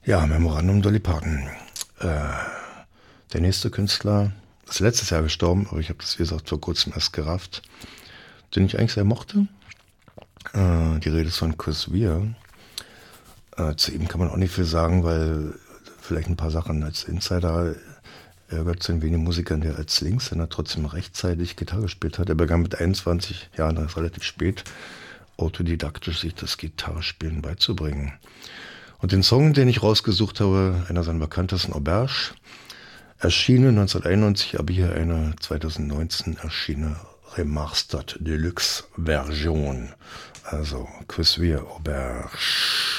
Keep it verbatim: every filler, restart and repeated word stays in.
Ja, Memorandum Dolly Parton. Äh, der nächste Künstler ist letztes Jahr gestorben, aber ich habe das, wie gesagt, vor kurzem erst gerafft, den ich eigentlich sehr mochte. Äh, die Rede ist von Chris Weir. Äh, zu ihm kann man auch nicht viel sagen, weil vielleicht ein paar Sachen als Insider. Er gehört zu den wenigen Musikern, der als Linkshänder trotzdem rechtzeitig Gitarre gespielt hat. Er begann mit einundzwanzig Jahren, das ist relativ spät, autodidaktisch sich das Gitarrespielen beizubringen. Und den Song, den ich rausgesucht habe, einer seiner bekanntesten, Auberge, erschienen neunzehnhunderteinundneunzig, aber hier eine zweitausendneunzehn erschienene Remastered Deluxe Version. Also Chris Weir, Auberge.